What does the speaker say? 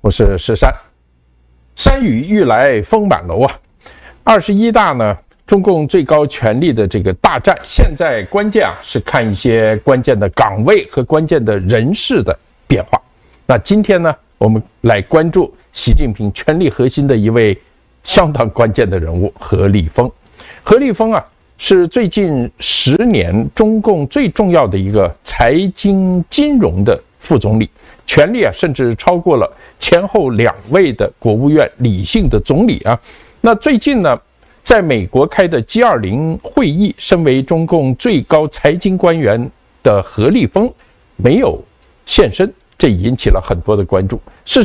我是石山。山雨欲来风满楼啊！21大呢，中共最高权力的这个大战，现在关键是看一些关键的岗位和关键的人事的变化。那今天呢，我们来关注习近平权力核心的一位相当关键的人物何立峰。何立峰是最近10年中共最重要的一个财经金融的副总理，权力甚至超过了前后2位的国务院理性的总理啊。那最近呢，在美国开的 G20 会议，身为中共最高财经官员的何立峰没有现身，这引起了很多的关注。